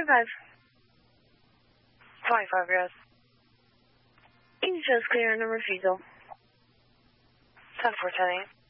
25. 25, yes. King shows clear on the refusal. 10-4, 10-8.